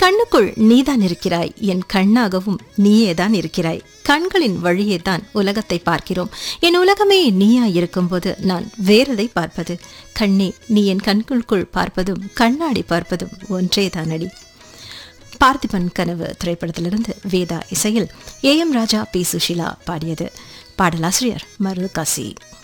கண்ணுக்குள் நீதான் இருக்கிறாய், என் கண்ணாகவும் நீயேதான் இருக்கிறாய். கண்களின் வழியே தான் உலகத்தை பார்க்கிறோம். என் உலகமே நீயா இருக்கும்போது நான் வேறதை பார்ப்பது? கண்ணே, நீ என் கண்களுக்குள் பார்ப்பதும் கண்ணாடி பார்ப்பதும் ஒன்றேதானடி. பார்த்திபன் கனவு திரைப்படத்திலிருந்து வேதா இசையில் AM ராஜா, P. சுஷீலா பாடியது. பாடலாசிரியர் மருதுகாசி.